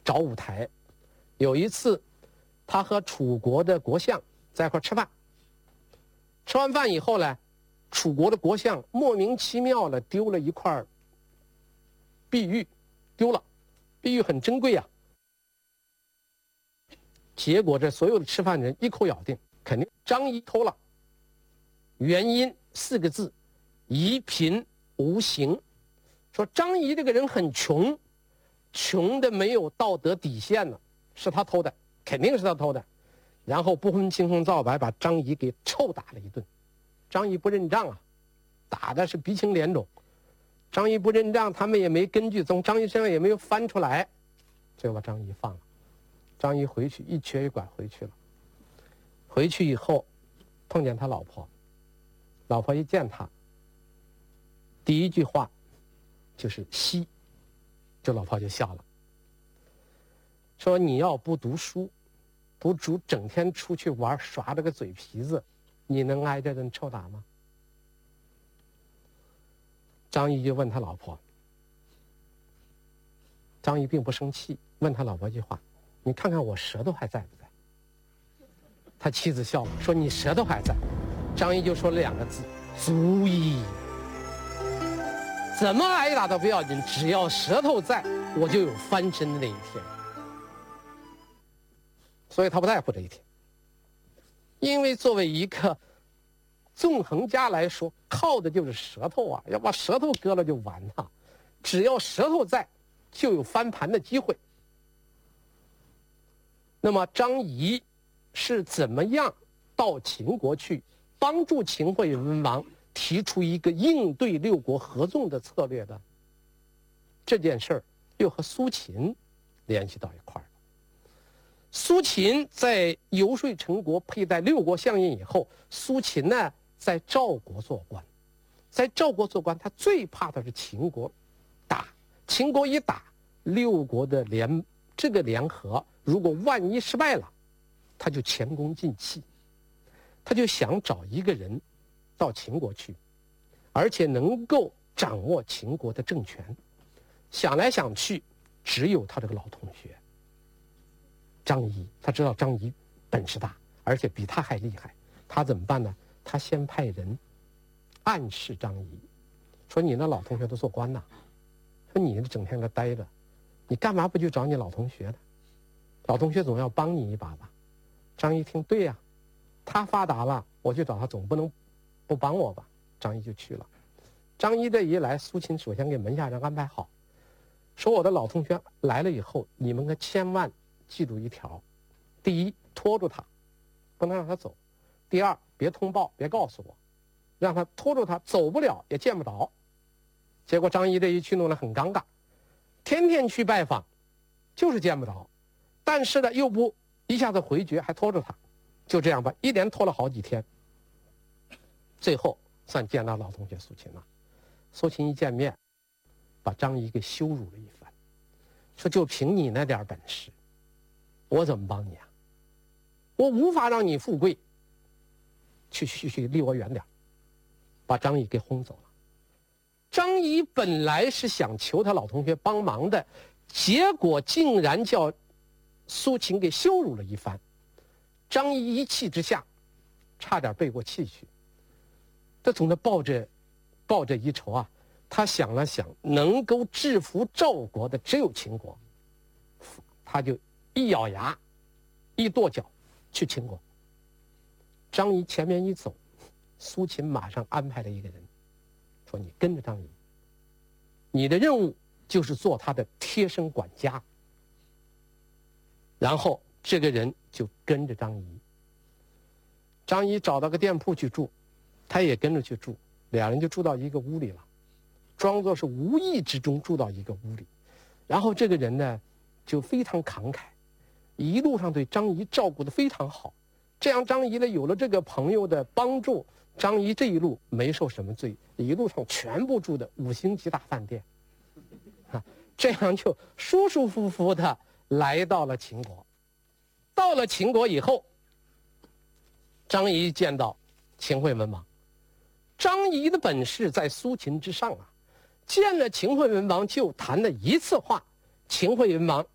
找舞台。有一次，他和楚国的国相在一块吃饭，吃完饭以后呢，楚国的国相莫名其妙的丢了一块碧玉，丢了，碧玉很珍贵呀。结果这所有的吃饭人一口咬定，肯定张仪偷了。原因4个字：夷贫无行。说张仪这个人很穷，穷的没有道德底线了，是他偷的，肯定是他偷的。然后不分青红皂白把张仪给臭打了一顿。张仪不认账啊，打的是鼻青脸肿。张仪不认账，他们也没根据，从张仪身上也没有翻出来，就把张仪放了。张仪回去一瘸一拐回去了。回去以后碰见他老婆，老婆一见他，第一句话就是嬉，这老婆就笑了，说你要不读书，不整天出去玩耍这个嘴皮子，你能挨这顿臭打吗？张仪就问他老婆，张仪并不生气，问他老婆一句话，你看看我舌头还在不在？他妻子笑了，说你舌头还在。张仪就说了2个字，足矣。怎么挨打都不要紧，只要舌头在，我就有翻身的那一天。所以他不在乎这一天，因为作为一个纵横家来说，靠的就是舌头啊，要把舌头割了就完了。只要舌头在，就有翻盘的机会。那么张仪是怎么样到秦国去帮助秦惠文王提出一个应对6国合纵的策略的？这件事儿又和苏秦联系到一块儿了。苏秦在游说陈国佩戴6国相印以后，苏秦呢在赵国做官，在赵国做官，他最怕的是秦国打，秦国一打，6国的联合，如果万一失败了，他就前功尽弃。他就想找一个人到秦国去，而且能够掌握秦国的政权。想来想去，只有他这个老同学张仪。他知道张仪本事大，而且比他还厉害。他怎么办呢？他先派人暗示张仪，说你那老同学都做官呐，说你整天搁待着，你干嘛不去找你老同学呢？老同学总要帮你一把吧。张仪听，对呀，他发达了，我去找他，总不能不帮我吧。张仪就去了。张仪这一来，苏秦首先给门下人安排好，说我的老同学来了以后，你们可千万记住一条：第一，拖住他，不能让他走；第二，别通报，别告诉我，让他拖住他，走不了也见不着。结果张仪这一去弄得很尴尬，天天去拜访，就是见不着，但是呢又不一下子回绝，还拖住他，就这样吧，一连拖了好几天，最后算见到老同学苏秦了。苏秦一见面，把张仪给羞辱了一番，说就凭你那点本事，我怎么帮你啊？我无法让你富贵，去离我远点，把张仪给轰走了。张仪本来是想求他老同学帮忙的，结果竟然叫苏秦给羞辱了一番。张仪一气之下，差点背过气去。他总是抱着一筹啊，他想了想，能够制服赵国的只有秦国，他就一咬牙，一跺脚去秦国。张仪前面一走，苏秦马上安排了一个人，说你跟着张仪，你的任务就是做他的贴身管家。然后这个人就跟着张仪。张仪找到个店铺去住，他也跟着去住，两人就住到一个屋里了，装作是无意之中住到一个屋里。然后这个人呢就非常慷慨，一路上对张仪照顾得非常好。这样张仪呢有了这个朋友的帮助，张仪这一路没受什么罪，一路上全部住的5星级大饭店，这样就舒舒服服的来到了秦国。到了秦国以后，张仪见到秦惠文王。张仪的本事在苏秦之上啊，见了秦惠文王就谈了一次话，秦惠文王